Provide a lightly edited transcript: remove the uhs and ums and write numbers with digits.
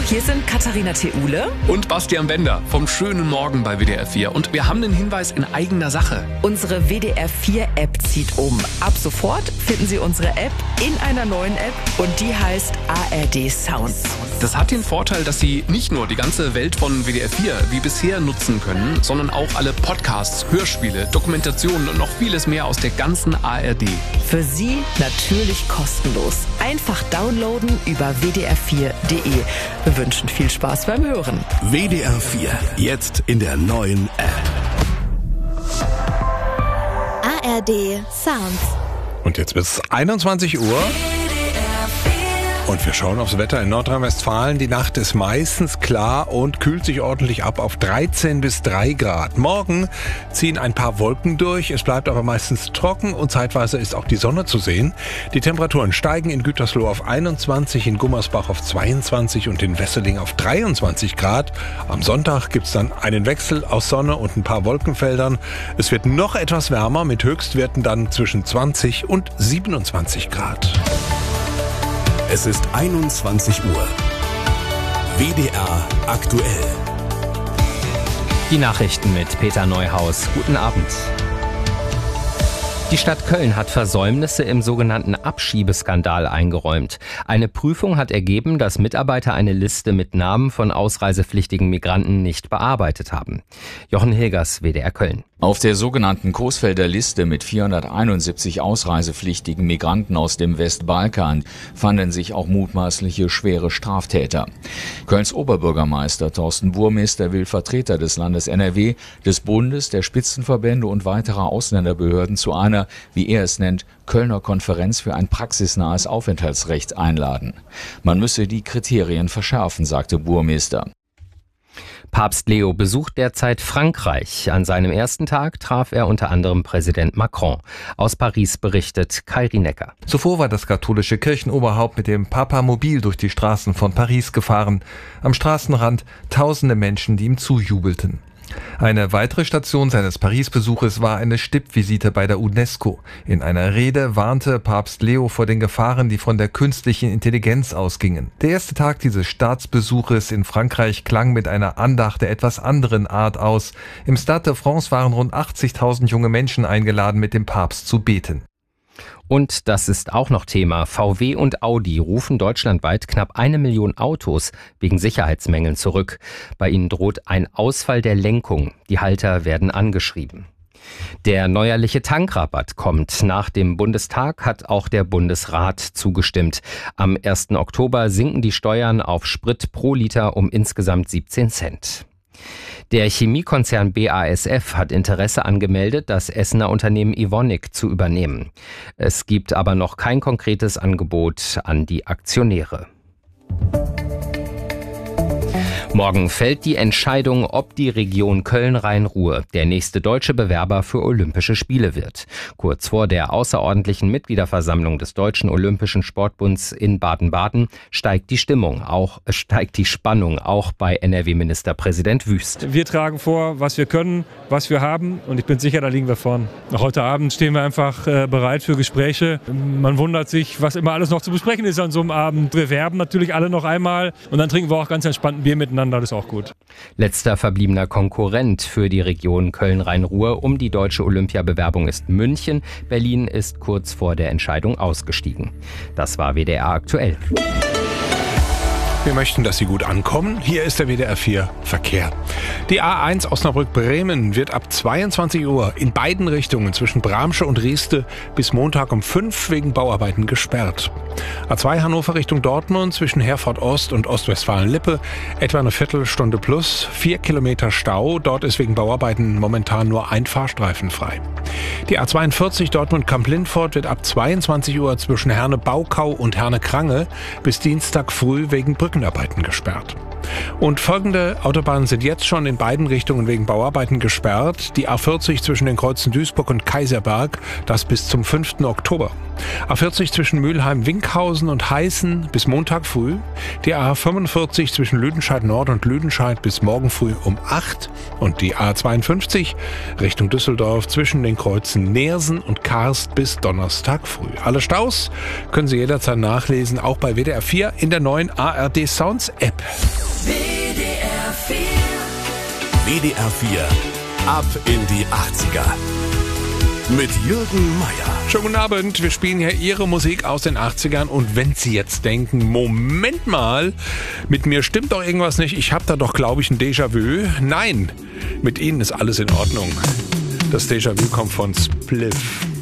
hier sind Katharina Theule und Bastian Bender vom schönen Morgen bei WDR 4. Und wir haben einen Hinweis in eigener Sache. Unsere WDR 4 App zieht um. Ab sofort finden Sie unsere App in einer neuen App und die heißt ARD Sounds. Das hat den Vorteil, dass Sie nicht nur die ganze Welt von WDR 4 wie bisher nutzen können, sondern auch alle Podcasts, Hörspiele, Dokumentationen und noch vieles mehr aus der ganzen ARD. Für Sie natürlich kostenlos. Einfach downloaden über wdr4.de. Wir wünschen viel Spaß beim Hören. WDR 4, jetzt in der neuen App. ARD Sounds. Und jetzt bis 21 Uhr. Und wir schauen aufs Wetter in Nordrhein-Westfalen. Die Nacht ist meistens klar und kühlt sich ordentlich ab auf 13 bis 3 Grad. Morgen ziehen ein paar Wolken durch. Es bleibt aber meistens trocken und zeitweise ist auch die Sonne zu sehen. Die Temperaturen steigen in Gütersloh auf 21, in Gummersbach auf 22 und in Wesseling auf 23 Grad. Am Sonntag gibt es dann einen Wechsel aus Sonne und ein paar Wolkenfeldern. Es wird noch etwas wärmer mit Höchstwerten dann zwischen 20 und 27 Grad. Es ist 21 Uhr. WDR aktuell. Die Nachrichten mit Peter Neuhaus. Guten Abend. Die Stadt Köln hat Versäumnisse im sogenannten Abschiebeskandal eingeräumt. Eine Prüfung hat ergeben, dass Mitarbeiter eine Liste mit Namen von ausreisepflichtigen Migranten nicht bearbeitet haben. Jochen Hilgers, WDR Köln. Auf der sogenannten Coesfelder Liste mit 471 ausreisepflichtigen Migranten aus dem Westbalkan fanden sich auch mutmaßliche schwere Straftäter. Kölns Oberbürgermeister Thorsten Burmester will Vertreter des Landes NRW, des Bundes, der Spitzenverbände und weiterer Ausländerbehörden zu einer, wie er es nennt, Kölner Konferenz für ein praxisnahes Aufenthaltsrecht einladen. Man müsse die Kriterien verschärfen, sagte Burmester. Papst Leo besucht derzeit Frankreich. An seinem ersten Tag traf er unter anderem Präsident Macron. Aus Paris berichtet Kai Rinecker. Zuvor war das katholische Kirchenoberhaupt mit dem Papamobil durch die Straßen von Paris gefahren. Am Straßenrand tausende Menschen, die ihm zujubelten. Eine weitere Station seines Paris-Besuches war eine Stippvisite bei der UNESCO. In einer Rede warnte Papst Leo vor den Gefahren, die von der künstlichen Intelligenz ausgingen. Der erste Tag dieses Staatsbesuches in Frankreich klang mit einer Andacht der etwas anderen Art aus. Im Stade de France waren rund 80.000 junge Menschen eingeladen, mit dem Papst zu beten. Und das ist auch noch Thema. VW und Audi rufen deutschlandweit knapp 1 Million Autos wegen Sicherheitsmängeln zurück. Bei ihnen droht ein Ausfall der Lenkung. Die Halter werden angeschrieben. Der neuerliche Tankrabatt kommt. Nach dem Bundestag hat auch der Bundesrat zugestimmt. Am 1. Oktober sinken die Steuern auf Sprit pro Liter um insgesamt 17 Cent. Der Chemiekonzern BASF hat Interesse angemeldet, das Essener Unternehmen Evonik zu übernehmen. Es gibt aber noch kein konkretes Angebot an die Aktionäre. Morgen fällt die Entscheidung, ob die Region Köln-Rhein-Ruhr der nächste deutsche Bewerber für Olympische Spiele wird. Kurz vor der außerordentlichen Mitgliederversammlung des Deutschen Olympischen Sportbunds in Baden-Baden steigt die Spannung, auch bei NRW-Ministerpräsident Wüst. Wir tragen vor, was wir können, was wir haben und ich bin sicher, da liegen wir vorn. Auch heute Abend stehen wir einfach bereit für Gespräche. Man wundert sich, was immer alles noch zu besprechen ist an so einem Abend. Wir werben natürlich alle noch einmal und dann trinken wir auch ganz entspannt ein Bier miteinander. Das ist auch gut. Letzter verbliebener Konkurrent für die Region Köln-Rhein-Ruhr um die deutsche Olympiabewerbung ist München. Berlin ist kurz vor der Entscheidung ausgestiegen. Das war WDR aktuell. Wir möchten, dass Sie gut ankommen. Hier ist der WDR 4 Verkehr. Die A1 Osnabrück-Bremen wird ab 22 Uhr in beiden Richtungen zwischen Bramsche und Rieste bis Montag um 5 wegen Bauarbeiten gesperrt. A2 Hannover Richtung Dortmund zwischen Herford Ost und Ostwestfalen-Lippe etwa eine Viertelstunde plus, 4 Kilometer Stau. Dort ist wegen Bauarbeiten momentan nur ein Fahrstreifen frei. Die A42 Dortmund-Kamp-Lindfort wird ab 22 Uhr zwischen Herne-Baukau und Herne-Krange bis Dienstag früh wegen Brückenarbeiten gesperrt. Und folgende Autobahnen sind jetzt schon in beiden Richtungen wegen Bauarbeiten gesperrt. Die A40 zwischen den Kreuzen Duisburg und Kaiserberg, das bis zum 5. Oktober. A40 zwischen Mülheim, Winkhausen und Heißen bis Montag früh. Die A45 zwischen Lüdenscheid Nord und Lüdenscheid bis morgen früh um 8. Und die A52 Richtung Düsseldorf zwischen den Kreuzen Neersen und Karst bis Donnerstag früh. Alle Staus können Sie jederzeit nachlesen, auch bei WDR 4 in der neuen ARD Sounds App. WDR 4. WDR 4. Ab in die 80er. Mit Jürgen Meier. Schönen guten Abend, wir spielen hier Ihre Musik aus den 80ern und wenn Sie jetzt denken, Moment mal, mit mir stimmt doch irgendwas nicht, ich habe da doch, glaube ich, ein Déjà-vu. Nein, mit Ihnen ist alles in Ordnung. Das Déjà-vu kommt von Spliff.